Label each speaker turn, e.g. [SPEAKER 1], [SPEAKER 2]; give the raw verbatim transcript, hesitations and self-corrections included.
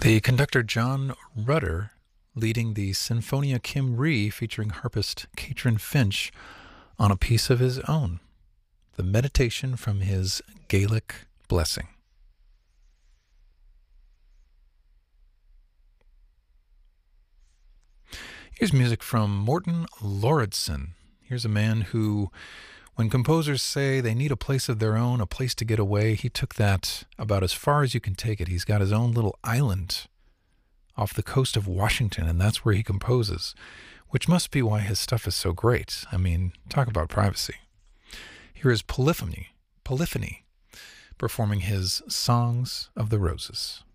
[SPEAKER 1] The conductor John Rutter leading the Sinfonia Kim Rhee featuring harpist Katrin Finch on a piece of his own, the meditation from his Gaelic blessing. Here's music from Morten Lauridsen. Here's a man who, when composers say they need a place of their own, a place to get away, he took that about as far as you can take it. He's got his own little island off the coast of Washington, and that's where he composes, which must be why his stuff is so great. I mean, talk about privacy. Here is Polyphony, Polyphony, performing his Songs of the Roses.